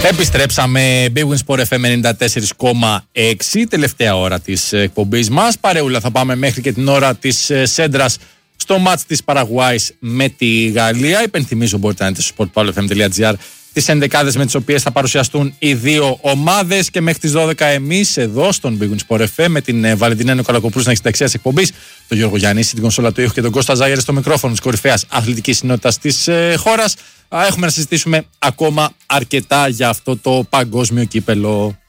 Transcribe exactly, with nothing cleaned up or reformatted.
Επιστρέψαμε. Big Win Sport εφ εμ ενενήντα τέσσερα κόμμα έξι, τελευταία ώρα της εκπομπής μας. Παρεούλα θα πάμε μέχρι και την ώρα της Σέντρας στο μάτς της Παραγουάης με τη Γαλλία. Υπενθυμίζω, μπορείτε να δείτε στο σπορτ παύλα εφ εμ τελεία τζι άρ τις ενδεκάδες με τις οποίες θα παρουσιαστούν οι δύο ομάδες. Και μέχρι τις δώδεκα εμείς εδώ στον Big Win Sport εφ εμ με την Βαλεντινά Νικολακοπούλου στην εξηταξία της εκπομπής, τον Γιώργο Γιάννη, την κονσόλα του ήχου και τον Κώστα Ζάγερ στο μικρόφωνο της κορυφαίας αθλητικής συνότητας της ε, χώρας. Έχουμε να συζητήσουμε ακόμα αρκετά για αυτό το παγκόσμιο κύπελο.